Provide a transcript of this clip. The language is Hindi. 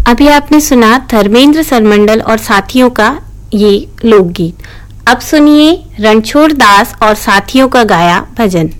अभी आपने सुना धर्मेंद्र सरमंडल और साथियों का ये लोकगीत। अब सुनिए रणछोड़ दास और साथियों का गाया भजन।